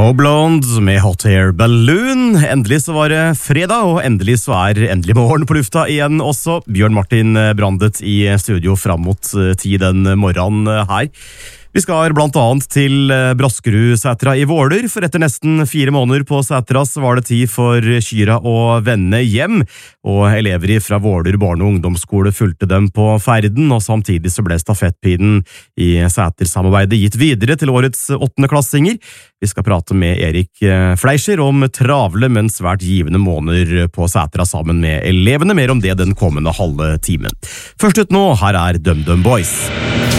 Snow Blonde med Hot Air Balloon. Endelig så var det fredag, og endelig så endelig morgen på lufta igjen også. Bjørn Martin Brandet i studio fram mot 10 den morgenen her. Vi skal blant annet til Braskerud-Sætra i Våler, for etter nesten 4 måneder på Sætra så var det tid for Kyra å vende hjem, og elever fra Våler barne- og ungdomsskole fulgte dem på ferden, og samtidig så ble stafettpinnen i Sæter-samarbeidet gitt videre til årets 8.-klassinger. Vi skal prate med Erik Fleischer om travle, men svært givende måneder på Sætra sammen med elevene. Mer om det den kommende halve timen. Først ut nå, her er DumDum Boys.